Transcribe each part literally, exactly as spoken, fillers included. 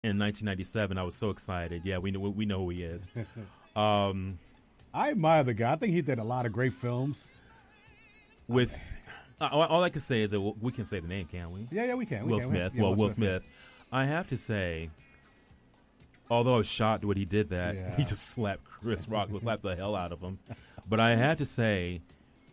in nineteen ninety-seven. I was so excited. Yeah, we know we know who he is. Um, I admire the guy. I think he did a lot of great films. With uh, all, all I can say is that we can say the name, can't we? Yeah, yeah, we can. We Will can. Smith. Yeah, well, Will Smith. Smith. I have to say, although I was shocked when he did that, Yeah. he just slapped Chris Rock, slapped the hell out of him. But I have to say,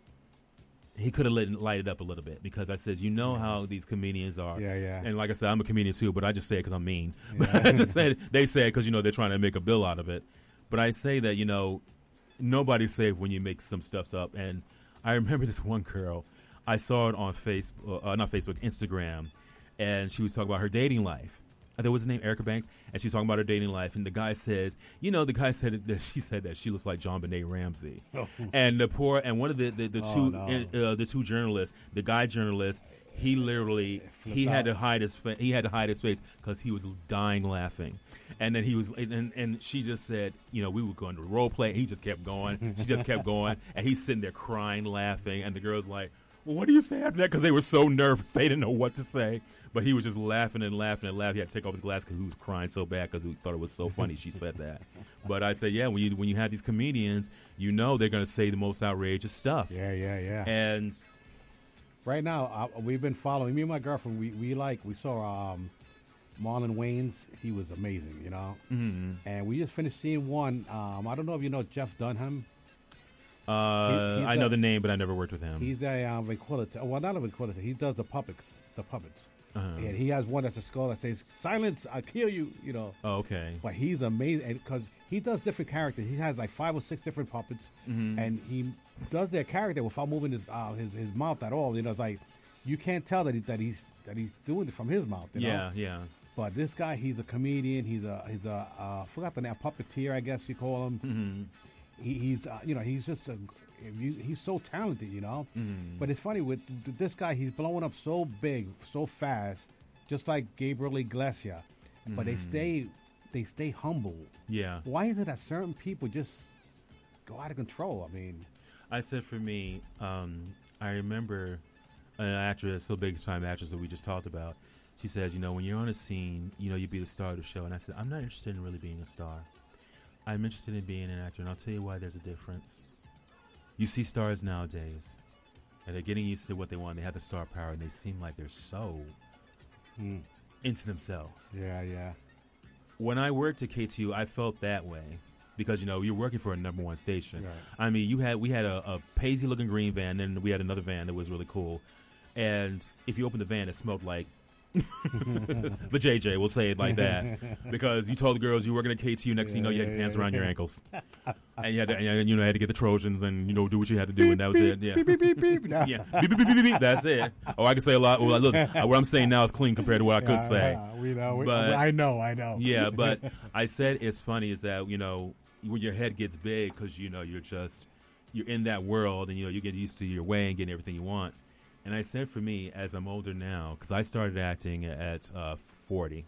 he could have lit, lighted up a little bit because I said, you know how these comedians are. Yeah, yeah. And like I said, I'm a comedian too, but I just say it because I'm mean. Yeah. I just said they say it because you know they're trying to make a bill out of it. But I say that you know nobody's safe when you make some stuff up. And I remember this one girl, I saw it on Facebook, uh, not Facebook, Instagram, and she was talking about her dating life. I think it was her name Erica Banks, and she was talking about her dating life. And the guy says, you know, the guy said that she said that she looks like John Benet Ramsey, Oh. and the poor and one of the the, the Oh, two no. uh, the two journalists, the guy journalist, he literally Flipped he had out. to hide his fa- he had to hide his face because he was dying laughing, and then he was and and she just said, you know, we were going to role play. He just kept going, she just kept going, and he's sitting there crying, laughing, and the girl's like, well, what do you say after that? Because they were so nervous, they didn't know what to say. But he was just laughing and laughing and laughing. He had to take off his glasses because he was crying so bad because he thought it was so funny she said that. But I say, yeah, when you when you have these comedians, you know they're going to say the most outrageous stuff. Yeah, yeah, yeah. And Right now, uh, we've been following, me and my girlfriend, we, we like, we saw um, Marlon Wayans. He was amazing, you know? mhm. And we just finished seeing one. Um, I don't know if you know Jeff Dunham. uh, He- he's I know a- the name, but I never worked with him. He's a uh, ventriloquist. Well, not a ventriloquist. He does the puppets. The puppets. Uh-huh. And he has one that's a skull that says, silence, I'll kill you, you know. Oh, okay. But he's amazing because he does different characters. He has like five or six different puppets, Mhm. and he does their character without moving his uh, his, his mouth at all. You know, it's like you can't tell that he, that he's that he's doing it from his mouth. You Yeah, know? yeah. But this guy, he's a comedian. He's a he's a uh, forgot the name, puppeteer, I guess you call him. Mhm. He, he's uh, you know he's just a he, he's so talented, you know. Mhm. But it's funny with th- this guy, he's blowing up so big, so fast, just like Gabriel Iglesias. But they Mhm. stay they stay humble. Yeah. Why is it that certain people just go out of control? I mean, I said for me, um, I remember an actress, a big time actress that we just talked about. She says, you know, when you're on a scene, you know, you be the star of the show. And I said, I'm not interested in really being a star. I'm interested in being an actor, and I'll tell you why there's a difference. You see stars nowadays, and they're getting used to what they want. They have the star power, and they seem like they're so hmm, into themselves. yeah, yeah. When I worked at K T U, I felt that way because you know you're working for a number one station. Right. I mean, you had we had a, a Paisy looking green van, and we had another van that was really cool. And if you opened the van, it smelled like the J J. We'll say it like that because you told the girls you were working at K T U. Next thing you know, you had your Yeah, pants yeah, around your yeah. ankles, and you had to, and, you know had to get the Trojans and you know do what you had to do, and that was it. Yeah. Beep, beep, beep, beep. Nah. Yeah, beep, beep, beep, beep, beep. That's it. Oh, I can say a lot. Well, look, uh, what I'm saying now is clean compared to what I could Yeah, say. yeah, we know. We, But- I know. I know. Yeah, but I said it's funny is that you know when your head gets big because you know you're just you're in that world and you know you get used to your way and getting everything you want. And I said for me as I'm older now because I started acting at uh, forty,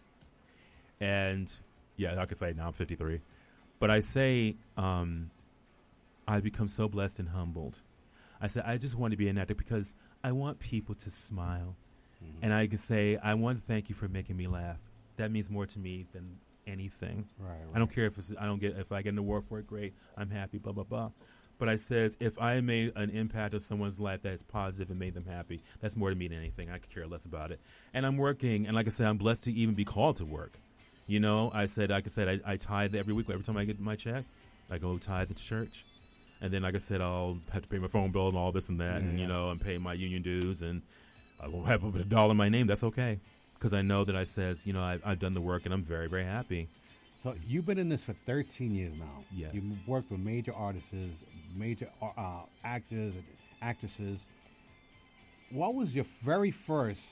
and yeah, I could say now I'm fifty-three, but I say um, I've become so blessed and humbled. I said I just want to be an actor because I want people to smile. Mm-hmm. And I can say, I want to thank you for making me laugh. That means more to me than anything. Right, right. I don't care if it's, I don't get if I get an award for it. Great, I'm happy. Blah blah blah. But I says if I made an impact on someone's life that is positive and made them happy, that's more to me than anything. I could care less about it. And I'm working, and like I said, I'm blessed to even be called to work. You know, I said, like I said, I, I tithe every week. Every time I get my check, I go tithe to church. And then, like I said, I'll have to pay my phone bill and all this and that, and you Yeah. know, and pay my union dues, and I won't have a dollar in my name. That's okay, because I know that I says, you know, I, I've done the work, and I'm very, very happy. So you've been in this for thirteen years now. Yes. You've worked with major artists, major uh, actors and actresses. What was your very first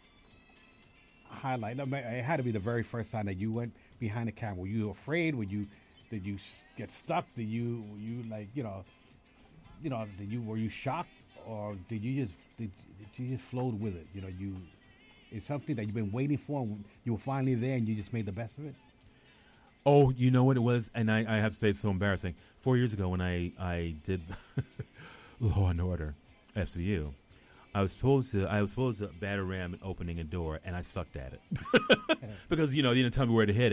highlight? I mean, it had to be the very first time that you went behind the camera. Were you afraid? Were you did you s- get stuck? Did you were you like you know, you know? Did you were you shocked or did you just did, did you just flowed with it? You know, you it's something that you've been waiting for, and you were finally there, and you just made the best of it. Oh, you know what it was? And I, I have to say it's so embarrassing. Four years ago when I, I did Law and Order, S V U, I was supposed to I was supposed to batter ram opening a door, and I sucked at it because you know they didn't tell me where to hit